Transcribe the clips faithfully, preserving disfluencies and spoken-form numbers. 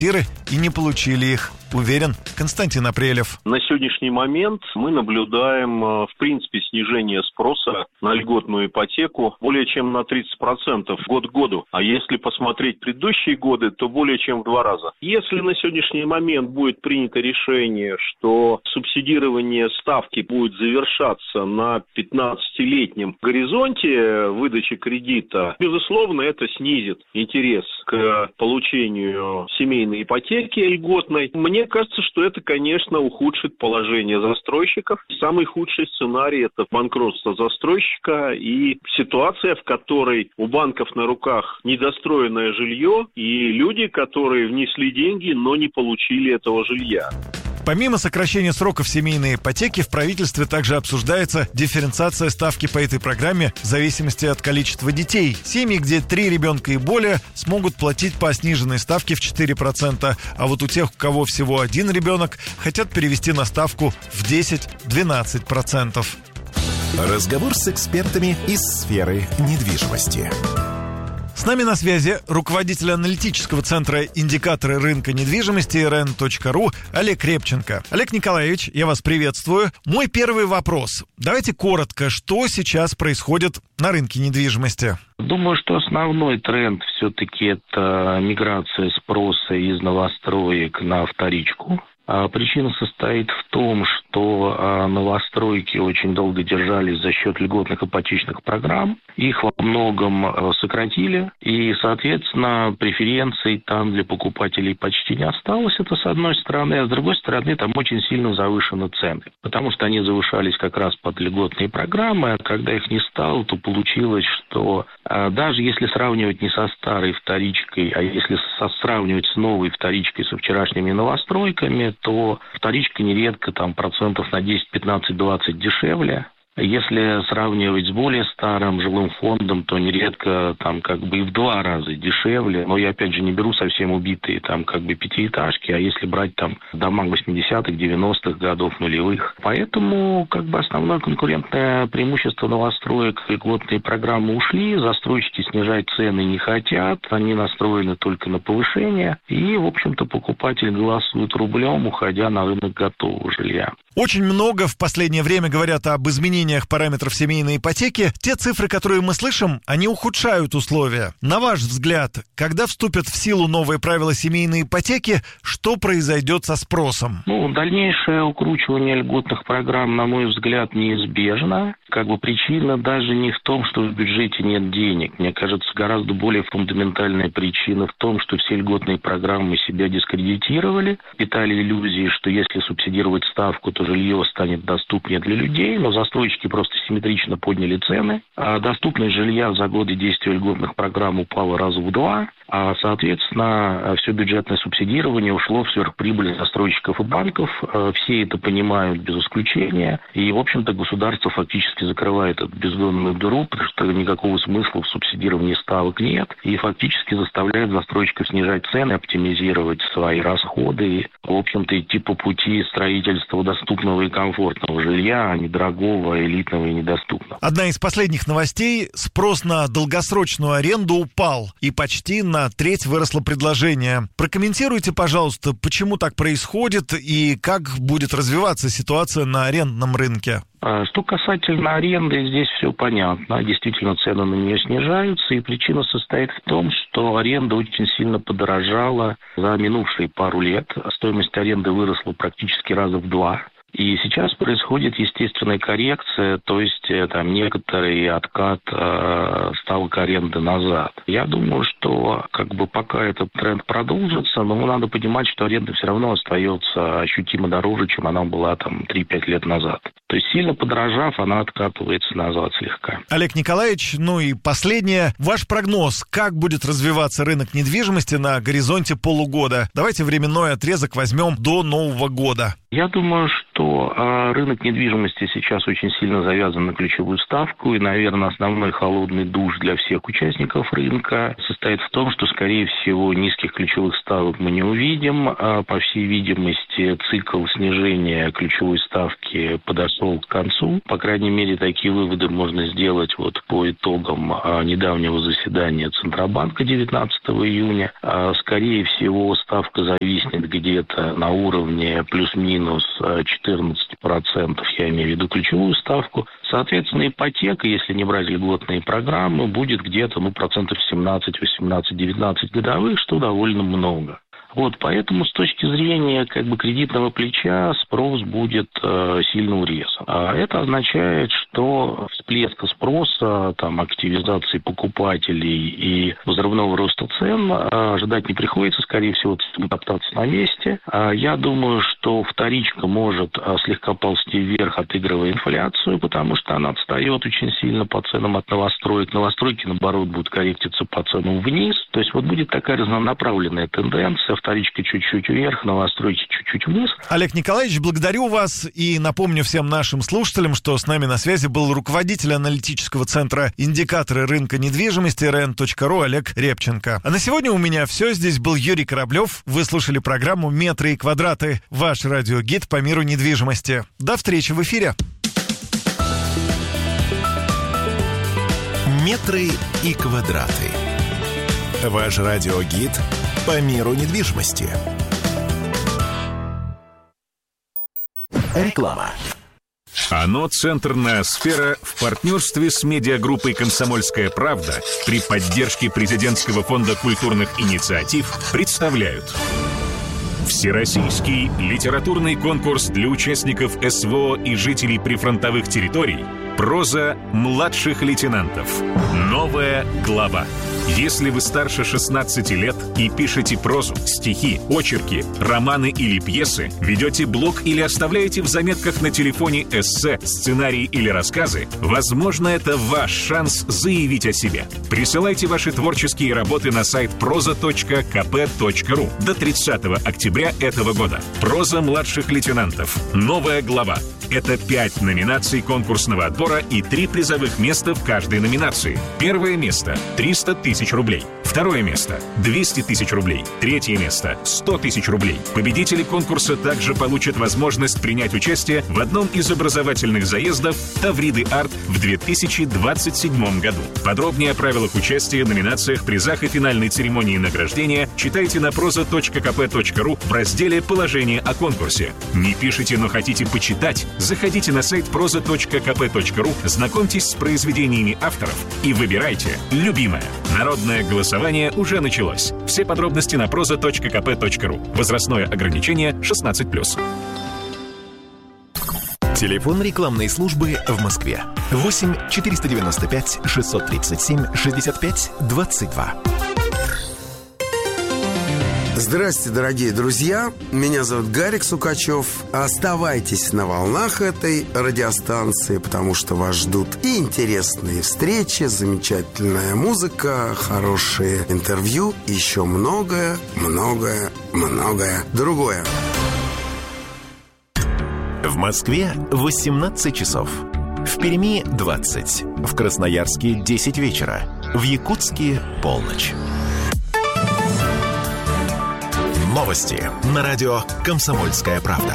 квартиры и не получили их, уверен Константин Апрелев. На сегодняшний момент мы наблюдаем, в принципе, снижение спроса на льготную ипотеку более чем на тридцать процентов год к году. А если посмотреть предыдущие годы, то более чем в два раза. Если на сегодняшний момент будет принято решение, что субсидирование ставки будет завершаться на пятнадцатилетнем горизонте выдачи кредита, безусловно, это снизит интерес к получению семейной ипотеки льготной. Мне кажется, что это, конечно, ухудшит положение застройщиков. Самый худший сценарий – это банкротство застройщика и ситуация, в которой у банков на руках недостроенное жилье и люди, которые внесли деньги, но не получили этого жилья. Помимо сокращения сроков семейной ипотеки, в правительстве также обсуждается дифференциация ставки по этой программе в зависимости от количества детей. Семьи, где три ребенка и более, смогут платить по сниженной ставке в четыре процента, а вот у тех, у кого всего один ребенок, хотят перевести на ставку в десять-двенадцать процентов. Разговор с экспертами из сферы недвижимости. С нами на связи руководитель аналитического центра «Индикаторы рынка недвижимости» эр эн точка ру Олег Репченко. Олег Николаевич, я вас приветствую. Мой первый вопрос. Давайте коротко, что сейчас происходит на рынке недвижимости? Думаю, что основной тренд все-таки это миграция спроса из новостроек на вторичку. Причина состоит в том, что новостройки очень долго держались за счет льготных ипотечных программ. Их во многом сократили, и, соответственно, преференций там для покупателей почти не осталось. Это с одной стороны, а с другой стороны, там очень сильно завышены цены, потому что они завышались как раз под льготные программы, а когда их не стало, то получилось, что даже если сравнивать не со старой вторичкой, а если сравнивать с новой вторичкой, со вчерашними новостройками, то вторичка нередко там процентов на десять, пятнадцать, двадцать дешевле. Если сравнивать с более старым жилым фондом, то нередко там как бы и в два раза дешевле. Но я опять же не беру совсем убитые там как бы пятиэтажки, а если брать там дома восьмидесятых, девяностых годов, нулевых. Поэтому как бы основное конкурентное преимущество новостроек, льготные программы ушли, застройщики снижать цены не хотят, они настроены только на повышение. И, в общем-то, покупатель голосует рублем, уходя на рынок готового жилья. Очень много в последнее время говорят об изменениях параметров семейной ипотеки. Те цифры, которые мы слышим, они ухудшают условия. На ваш взгляд, когда вступят в силу новые правила семейной ипотеки, что произойдет со спросом? Ну, дальнейшее укручивание льготных программ, на мой взгляд, неизбежно. Как бы причина даже не в том, что в бюджете нет денег. Мне кажется, гораздо более фундаментальная причина в том, что все льготные программы себя дискредитировали, питали иллюзии, что если субсидировать ставку, то жилье станет доступнее для людей, но застройщики просто симметрично подняли цены. А доступность жилья за годы действия льготных программ упала раза в два, а, соответственно, все бюджетное субсидирование ушло в сверхприбыль застройщиков и банков. Все это понимают без исключения. И, в общем-то, государство фактически закрывает эту бездонную дыру, потому что никакого смысла в субсидировании ставок нет. И фактически заставляет застройщиков снижать цены, оптимизировать свои расходы и, в общем-то, идти по пути строительства доступного и комфортного жилья, а не дорогого, элитного и недоступного. Одна из последних новостей – спрос на долгосрочную аренду упал, и почти на треть выросло предложение. Прокомментируйте, пожалуйста, почему так происходит и как будет развиваться ситуация на арендном рынке. Что касательно аренды, здесь все понятно. Действительно, цены на нее снижаются, и причина состоит в том, что аренда очень сильно подорожала за минувшие пару лет. Стоимость аренды выросла практически раза в два. И сейчас происходит естественная коррекция, то есть там некоторый откат э, ставок аренды назад. Я думаю, что как бы пока этот тренд продолжится, но надо понимать, что аренда все равно остается ощутимо дороже, чем она была там три-пять лет назад. То есть сильно подорожав, она откатывается назад слегка. Олег Николаевич, ну и последнее. Ваш прогноз, как будет развиваться рынок недвижимости на горизонте полугода? Давайте временной отрезок возьмем до Нового года. Я думаю, что э, рынок недвижимости сейчас очень сильно завязан на ключевую ставку, и, наверное, основной холодный душ для всех участников рынка состоит в том, что, скорее всего, низких ключевых ставок мы не увидим. А, по всей видимости, цикл снижения ключевой ставки подошел к концу. По крайней мере, такие выводы можно сделать вот по итогам а, недавнего заседания Центробанка девятнадцатого июня. А, скорее всего, ставка зависнет где-то на уровне плюс-минус четырнадцать процентов, я имею в виду ключевую ставку. Соответственно, ипотека, если не брать льготные программы, будет где-то ну, процентов семнадцать, восемнадцать, девятнадцать годовых, что довольно много. Вот, поэтому с точки зрения как бы кредитного плеча спрос будет э, сильно урезан. А это означает, что всплеска спроса, там, активизации покупателей и взрывного роста цен э, ожидать не приходится, скорее всего, топтаться на месте. А я думаю, что вторичка может э, слегка ползти вверх, отыгрывая инфляцию, потому что она отстает очень сильно по ценам от новостроек. Новостройки, наоборот, будут корректиться по ценам вниз. То есть вот будет такая разнонаправленная тенденция. Вторичка чуть-чуть вверх, новостройки чуть-чуть вниз. Олег Николаевич, благодарю вас и напомню всем нашим слушателям, что с нами на связи был руководитель аналитического центра «Индикаторы рынка недвижимости» эр эн точка ру Олег Репченко. А на сегодня у меня все. Здесь был Юрий Кораблев. Вы слушали программу «Метры и квадраты». Ваш радиогид по миру недвижимости. До встречи в эфире. «Метры и квадраты». Ваш радиогид по миру недвижимости. Реклама. ОНО «Центр Ноосфера» в партнерстве с медиагруппой «Комсомольская правда» при поддержке Президентского фонда культурных инициатив представляют Всероссийский литературный конкурс для участников эс вэ о и жителей прифронтовых территорий «Проза младших лейтенантов. Новая глава». Если вы старше шестнадцати лет и пишете прозу, стихи, очерки, романы или пьесы, ведете блог или оставляете в заметках на телефоне эссе, сценарии или рассказы, возможно, это ваш шанс заявить о себе. Присылайте ваши творческие работы на сайт проза точка ка пэ точка ру до тридцатого октября этого года. «Проза младших лейтенантов. Новая глава». Это пять номинаций конкурсного отбора и три призовых места в каждой номинации. Первое место – триста тысяч рублей. Второе место – двести тысяч рублей. Третье место – сто тысяч рублей. Победители конкурса также получат возможность принять участие в одном из образовательных заездов «Тавриды Арт» в две тысячи двадцать седьмом году. Подробнее о правилах участия, номинациях, призах и финальной церемонии награждения читайте на проза точка ка пэ точка ру в разделе «Положение о конкурсе». Не пишите, но хотите почитать? Заходите на сайт проза точка ка пэ точка ру, знакомьтесь с произведениями авторов и выбирайте любимое. Народное голосование уже началось. Все подробности на проза точка ка пэ точка ру. Возрастное ограничение шестнадцать плюс. Телефон рекламной службы в Москве. восемь четыреста девяносто пять шестьсот тридцать семь шестьдесят пять двадцать два. Здравствуйте, дорогие друзья. Меня зовут Гарик Сукачев. Оставайтесь на волнах этой радиостанции, потому что вас ждут и интересные встречи, замечательная музыка, хорошие интервью, еще многое, многое, многое другое. В Москве восемнадцать часов. В Перми двадцать. В Красноярске десять вечера. В Якутске полночь. Новости на радио «Комсомольская правда».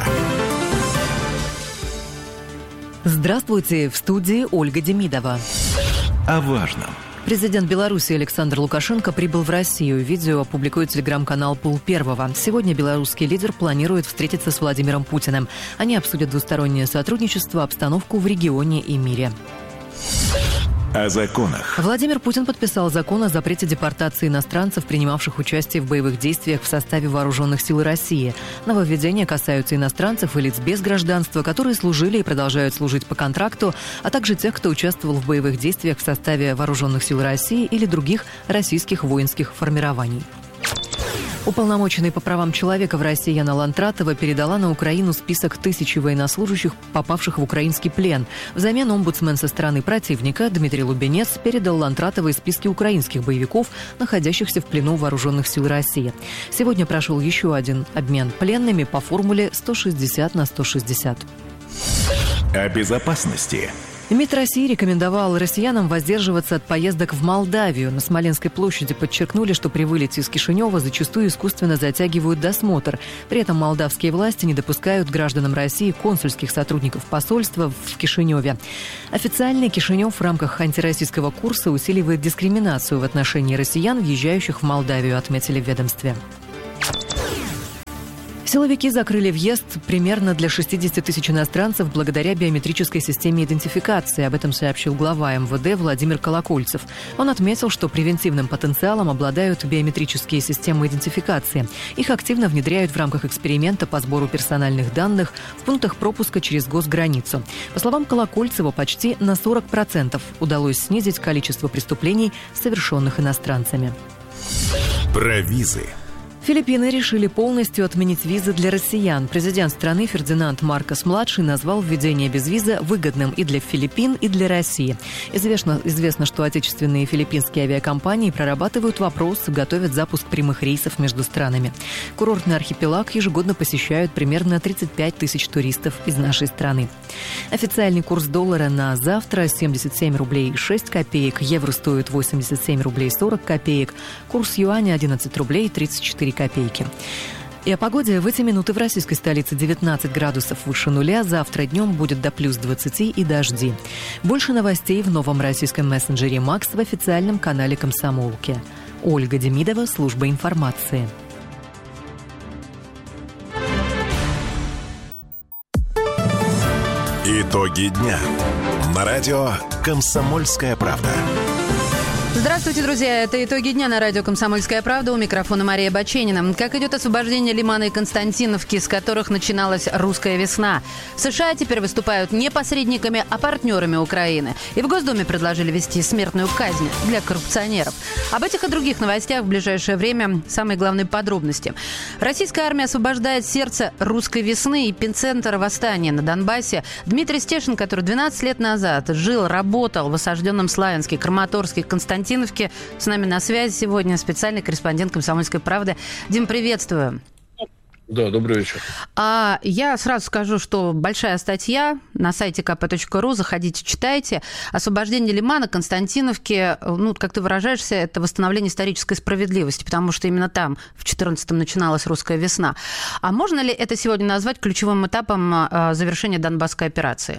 Здравствуйте, в студии Ольга Демидова. О важном. Президент Беларуси Александр Лукашенко прибыл в Россию. Видео опубликует телеграм-канал «Пул Первого». Сегодня белорусский лидер планирует встретиться с Владимиром Путиным. Они обсудят двустороннее сотрудничество, обстановку в регионе и мире. О законах. Владимир Путин подписал закон о запрете депортации иностранцев, принимавших участие в боевых действиях в составе вооруженных сил России. Нововведения касаются иностранцев и лиц без гражданства, которые служили и продолжают служить по контракту, а также тех, кто участвовал в боевых действиях в составе вооруженных сил России или других российских воинских формирований. Уполномоченный по правам человека в России Яна Лантратова передала на Украину список тысячи военнослужащих, попавших в украинский плен. Взамен омбудсмен со стороны противника Дмитрий Лубенец передал Лантратовой списки украинских боевиков, находящихся в плену вооруженных сил России. Сегодня прошел еще один обмен пленными по формуле сто шестьдесят на сто шестьдесят. О безопасности. МИД России рекомендовал россиянам воздерживаться от поездок в Молдавию. На Смоленской площади подчеркнули, что при вылете из Кишинева зачастую искусственно затягивают досмотр. При этом молдавские власти не допускают гражданам России консульских сотрудников посольства в Кишиневе. Официальный Кишинев в рамках антироссийского курса усиливает дискриминацию в отношении россиян, въезжающих в Молдавию, отметили в ведомстве. Силовики закрыли въезд примерно для шестьдесят тысяч иностранцев благодаря биометрической системе идентификации. Об этом сообщил глава эм вэ дэ Владимир Колокольцев. Он отметил, что превентивным потенциалом обладают биометрические системы идентификации. Их активно внедряют в рамках эксперимента по сбору персональных данных в пунктах пропуска через госграницу. По словам Колокольцева, почти на сорок процентов удалось снизить количество преступлений, совершенных иностранцами. Про визы. Филиппины решили полностью отменить визы для россиян. Президент страны Фердинанд Маркос-младший назвал введение безвиза выгодным и для Филиппин, и для России. Известно, известно, что отечественные и филиппинские авиакомпании прорабатывают вопрос и готовят запуск прямых рейсов между странами. Курортный архипелаг ежегодно посещают примерно тридцать пять тысяч туристов из нашей страны. Официальный курс доллара на завтра семьдесят семь рублей шесть копеек, евро стоит восемьдесят семь рублей сорок копеек, курс юаня одиннадцать рублей тридцать четыре копейки. И о погоде. В эти минуты в российской столице девятнадцать градусов выше нуля. Завтра днем будет до плюс двадцати и дожди. Больше новостей в новом российском мессенджере «Макс» в официальном канале «Комсомолки». Ольга Демидова, служба информации. Итоги дня. На радио «Комсомольская правда». Здравствуйте, друзья. Это «Итоги дня» на радио «Комсомольская правда». У микрофона Мария Баченина. Как идет освобождение Лимана и Константиновки, с которых начиналась русская весна? США теперь выступают не посредниками, а партнерами Украины. И в Госдуме предложили ввести смертную казнь для коррупционеров. Об этих и других новостях в ближайшее время самые главные подробности. Российская армия освобождает сердце русской весны. Эпицентр восстания на Донбассе. Дмитрий Стешин, который двенадцать лет назад жил, работал в осажденном Славянске, Краматорске, Константиновке, с нами на связи сегодня специальный корреспондент «Комсомольской правды». Дим, приветствую. Да, добрый вечер. А я сразу скажу, что большая статья на сайте ка пэ точка ру, заходите, читайте. Освобождение Лимана, Константиновки, ну, как ты выражаешься, это восстановление исторической справедливости, потому что именно там в четырнадцатом начиналась русская весна. А можно ли это сегодня назвать ключевым этапом завершения Донбасской операции?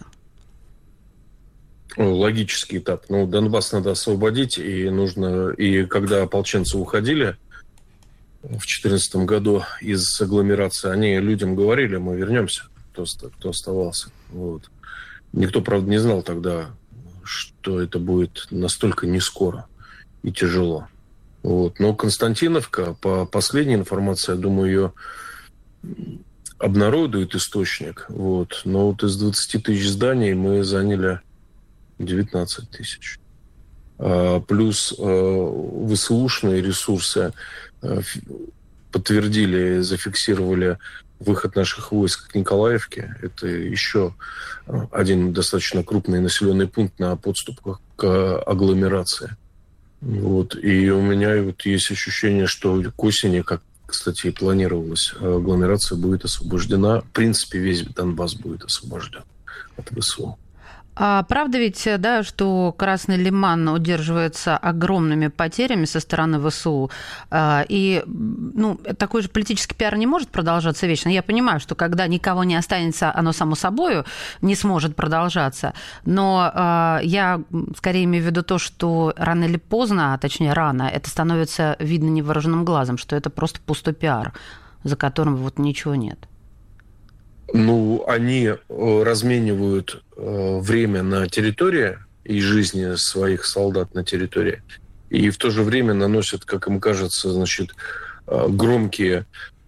Логический этап. Ну, Донбасс надо освободить, и нужно... И когда ополченцы уходили в две тысячи четырнадцатом году из агломерации, они людям говорили, мы вернемся, кто, кто оставался. Вот. Никто, правда, не знал тогда, что это будет настолько нескоро и тяжело. Вот. Но Константиновка, по последней информации, я думаю, ее обнародует источник. Вот. Но вот из двадцати тысяч зданий мы заняли девятнадцать тысяч. А, плюс а, ВСУшные ресурсы а, подтвердили, зафиксировали выход наших войск к Николаевке. Это еще один достаточно крупный населенный пункт на подступах к агломерации. Вот. И у меня вот есть ощущение, что к осени, как, кстати, и планировалось, агломерация будет освобождена. В принципе, весь Донбасс будет освобожден от ВСУ. А правда ведь, да, что Красный Лиман удерживается огромными потерями со стороны ВСУ, и ну, такой же политический пиар не может продолжаться вечно. Я понимаю, что когда никого не останется, оно само собой не сможет продолжаться, но я скорее имею в виду то, что рано или поздно, а точнее рано, это становится видно невооруженным глазом, что это просто пустой пиар, за которым вот ничего нет. Ну, они разменивают время на территории и жизни своих солдат на территории, и в то же время наносят, как им кажется, значит, громкие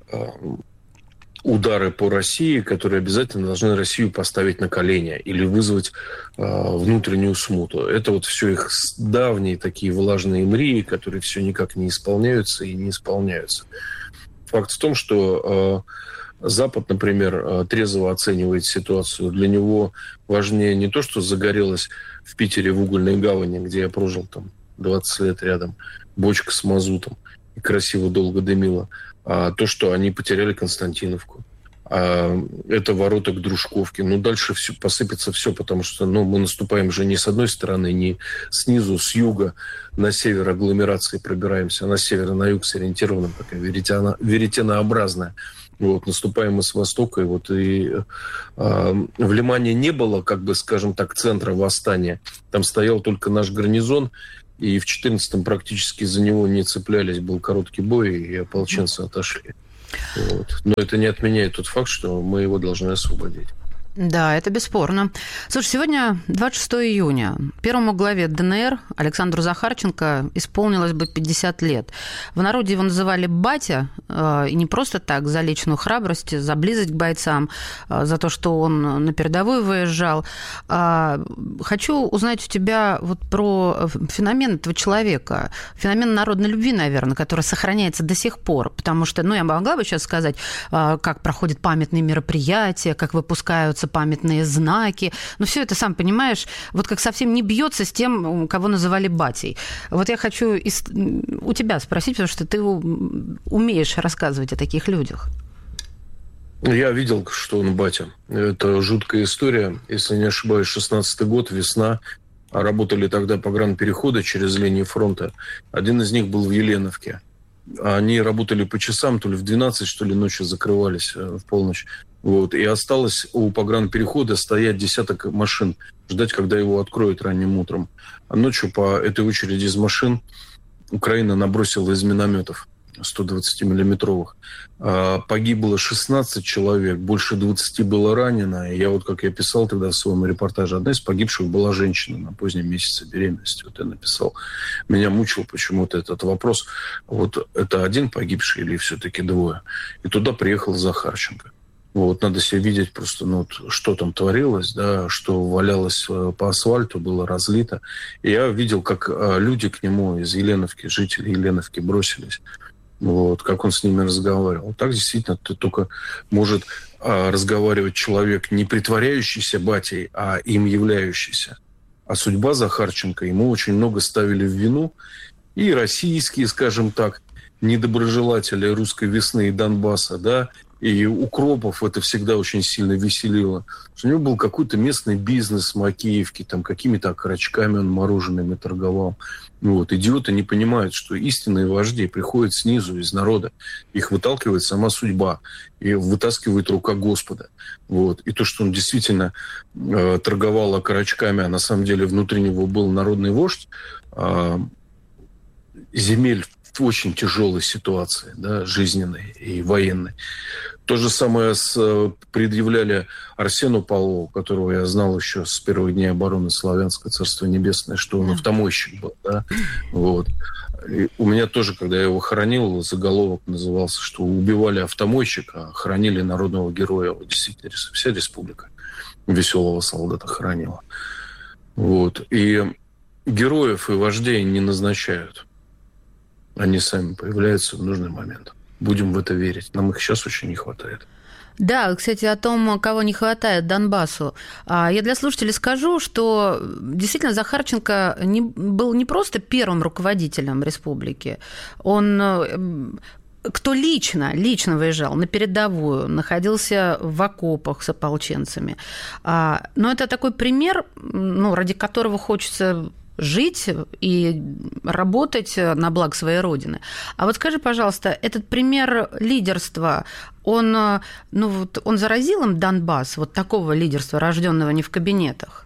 удары по России, которые обязательно должны Россию поставить на колени или вызвать внутреннюю смуту. Это вот все их давние такие влажные мрии, которые все никак не исполняются и не исполняются. Факт в том, что Запад, например, трезво оценивает ситуацию. Для него важнее не то, что загорелось в Питере в угольной гавани, где я прожил там двадцать лет рядом, бочка с мазутом и красиво долго дымила, а то, что они потеряли Константиновку. А это ворота к Дружковке. Ну, дальше все, посыпется все, потому что ну, мы наступаем же не с одной стороны, не снизу, с юга на север агломерации пробираемся, а на север, на юг сориентирована, такая веретено, веретенообразная. Вот, наступаем мы с востока, и вот и э, в Лимане не было, как бы, скажем так, центра восстания. Там стоял только наш гарнизон, и в четырнадцатом практически за него не цеплялись, был короткий бой, и ополченцы отошли. Вот. Но это не отменяет тот факт, что мы его должны освободить. Да, это бесспорно. Слушай, сегодня двадцать шестого июня. Первому главе ДНР Александру Захарченко исполнилось бы пятьдесят лет. В народе его называли «батя», и не просто так, за личную храбрость, за близость к бойцам, за то, что он на передовую выезжал. Хочу узнать у тебя вот про феномен этого человека, феномен народной любви, наверное, который сохраняется до сих пор, потому что, ну, я могла бы сейчас сказать, как проходят памятные мероприятия, как выпускаются памятные знаки. Но все это, сам понимаешь, вот как совсем не бьется с тем, кого называли батей. Вот я хочу из... у тебя спросить, потому что ты умеешь рассказывать о таких людях. Я видел, что он батя. Это жуткая история. Если не ошибаюсь, шестнадцатый год, весна. Работали тогда погранпереходы через линии фронта. Один из них был в Еленовке. Они работали по часам, то ли в двенадцать, что ли, ночью закрывались в полночь. Вот. И осталось у погранперехода стоять десяток машин, ждать, когда его откроют ранним утром. А ночью по этой очереди из машин Украина набросила из минометов сто двадцатимиллиметровых. Погибло шестнадцать человек, больше двадцати было ранено. И я вот, как я писал тогда в своем репортаже, одна из погибших была женщина на позднем месяце беременности. Вот я написал. Меня мучил почему-то этот вопрос. Вот это один погибший или все-таки двое? И туда приехал Захарченко. Вот, надо себе видеть просто, ну, вот, что там творилось, да, что валялось по асфальту, было разлито. И я видел, как люди к нему из Еленовки, жители Еленовки бросились. Вот, как он с ними разговаривал. Так действительно ты только может а, разговаривать человек, не притворяющийся батей, а им являющийся. А судьба Захарченко, ему очень много ставили в вину. И российские, скажем так, недоброжелатели русской весны и Донбасса, да, и укропов это всегда очень сильно веселило. У него был какой-то местный бизнес в Макеевке, там какими-то окорочками он морожеными торговал. Вот. Идиоты не понимают, что истинные вожди приходят снизу, из народа. Их выталкивает сама судьба и вытаскивает рука Господа. Вот. И то, что он действительно э, торговал окорочками, а на самом деле внутри него был народный вождь, э, земель в очень тяжелой ситуации, да, жизненной и военной. То же самое с, предъявляли Арсену Павлову, которого я знал еще с первых дней обороны Славянска, Царство Небесное, что он автомойщик был. Да? Вот. И у меня тоже, когда я его хоронил, заголовок назывался, что убивали автомойщика, а хоронили народного героя. Вот, действительно, вся республика веселого солдата хоронила. Вот. И героев и вождей не назначают. Они сами появляются в нужный момент. Будем в это верить. Нам их сейчас очень не хватает. Да, кстати, о том, кого не хватает Донбассу. Я для слушателей скажу, что действительно Захарченко не, был не просто первым руководителем республики. Он... Кто лично, лично выезжал на передовую, находился в окопах с ополченцами. Но это такой пример, ну, ради которого хочется... жить и работать на благо своей родины. А вот скажи, пожалуйста, этот пример лидерства, он, ну, вот, он заразил им Донбасс, вот такого лидерства, рожденного не в кабинетах?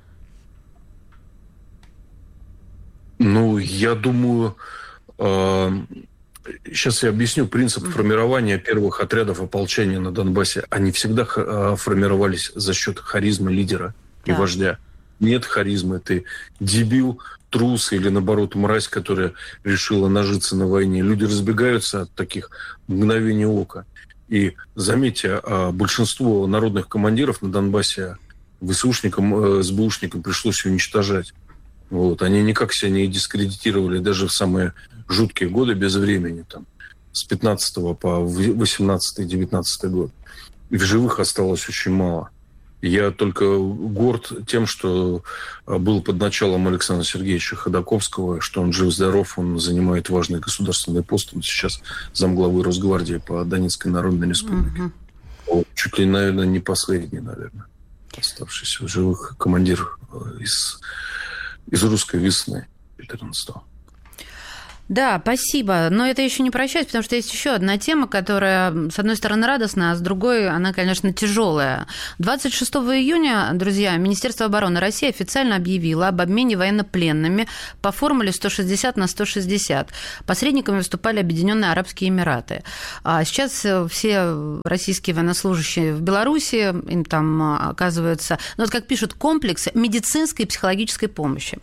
Ну, я думаю... Э, сейчас я объясню принцип формирования первых отрядов ополчения на Донбассе. Они всегда формировались за счет харизмы лидера и да. вождя. Нет харизмы, ты дебил, трус или, наоборот, мразь, которая решила нажиться на войне. Люди разбегаются от таких мгновений ока. И, заметьте, большинство народных командиров на Донбассе ВСУшникам, СБУшникам пришлось уничтожать. Вот. Они никак себя не дискредитировали даже в самые жуткие годы без времени. Там, с пятнадцатого по восемнадцатый-девятнадцатый год. И в живых осталось очень мало. Я только горд тем, что был под началом Александра Сергеевича Ходаковского, что он жив-здоров, он занимает важный государственный пост. Он сейчас замглавы Росгвардии по Донецкой Народной Республике. Uh-huh. Вот, чуть ли, наверное, не последний, наверное, оставшийся в живых командир из, из русской весны четырнадцатого. Да, спасибо. Но это еще не прощаюсь, потому что есть еще одна тема, которая, с одной стороны, радостная, а с другой, она, конечно, тяжелая. двадцать шестого июня, друзья, Министерство обороны России официально объявило об обмене военнопленными по формуле сто шестьдесят на сто шестьдесят. Посредниками выступали Объединенные Арабские Эмираты. А сейчас все российские военнослужащие в Беларуси, им там оказывается, ну вот как пишут, комплекс медицинской и психологической помощи.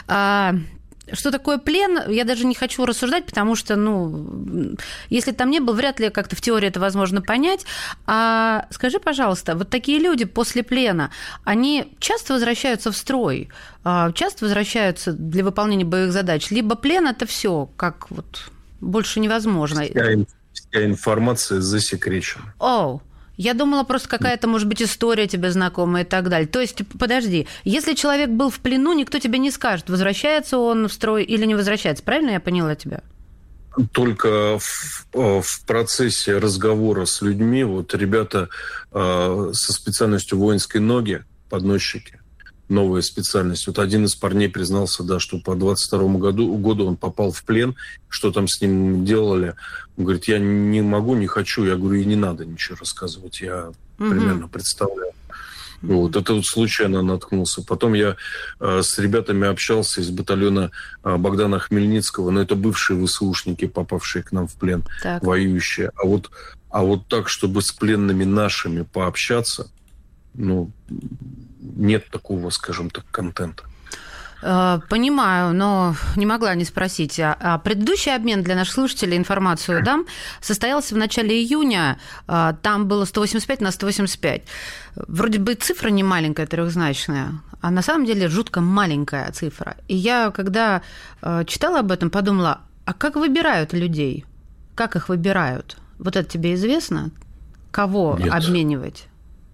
Что такое плен, я даже не хочу рассуждать, потому что, ну, если там не был, вряд ли как-то в теории это возможно понять. А скажи, пожалуйста, вот такие люди после плена, они часто возвращаются в строй, часто возвращаются для выполнения боевых задач, либо плен – это все, как вот больше невозможно? Вся, вся информация засекречена. Оу. Я думала, просто какая-то, может быть, история тебе знакомая и так далее. То есть, подожди, если человек был в плену, никто тебе не скажет, возвращается он в строй или не возвращается. Правильно я поняла тебя? Только в, в процессе разговора с людьми, вот ребята э, со специальностью воинской ноги, подносчики, новая специальность. Вот один из парней признался, да, что по двадцать второму году, году он попал в плен, что там с ним делали. Он говорит, я не могу, не хочу. Я говорю, и не надо ничего рассказывать, я угу. примерно представляю. Вот, это вот случайно наткнулся. Потом я э, с ребятами общался из батальона э, Богдана Хмельницкого, но это бывшие ВСУшники, попавшие к нам в плен, так. воюющие. А вот, а вот так, чтобы с пленными нашими пообщаться, ну, нет такого, скажем так, контента. Понимаю, но не могла не спросить. А предыдущий обмен для наших слушателей, информацию дам, состоялся в начале июня. Там было сто восемьдесят пять на сто восемьдесят пять. Вроде бы цифра не маленькая, трехзначная, а на самом деле жутко маленькая цифра. И я, когда читала об этом, подумала, а как выбирают людей? Как их выбирают? Вот это тебе известно? Кого Нет. обменивать?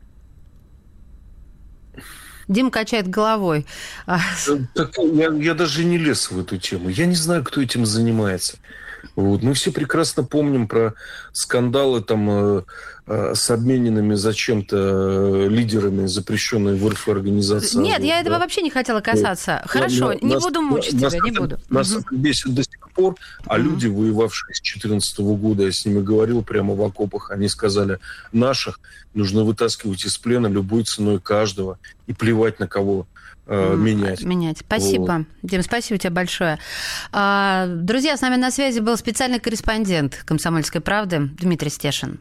Дим качает головой. Так, я, я даже не лез в эту тему. Я не знаю, кто этим занимается. Вот. Мы все прекрасно помним про скандалы там, э, э, с обмененными зачем-то лидерами запрещенной в РФ организации. Нет, вот, я да. этого вообще не хотела касаться. Вот. Хорошо, нас, не буду мучить нас, тебя, нас, не буду. Нас угу. бесит до сих пор, а угу. люди, воевавшие с две тысячи четырнадцатого года, я с ними говорил прямо в окопах, они сказали, наших нужно вытаскивать из плена любой ценой каждого и плевать на кого. Менять. Менять. Спасибо. Вот. Дим, спасибо тебе большое. Друзья, с нами на связи был специальный корреспондент «Комсомольской правды» Дмитрий Стешин.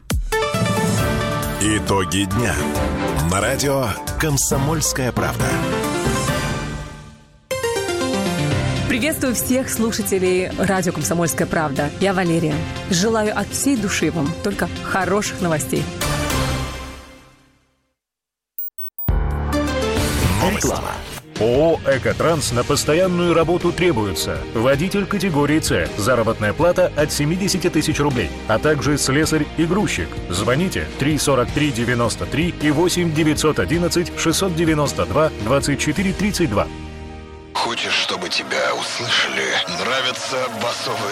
Итоги дня. На радио «Комсомольская правда». Приветствую всех слушателей радио «Комсомольская правда». Я Валерия. Желаю от всей души вам только хороших новостей. Реклама. ООО «Экотранс» на постоянную работу требуется. Водитель категории С. Заработная плата от семьдесят тысяч рублей. А также слесарь и грузчик. Звоните три сорок три девяносто три и восемь девятьсот одиннадцать шестьсот девяносто два двадцать четыре тридцать два. Хочешь, чтобы тебя услышали? Нравятся басовые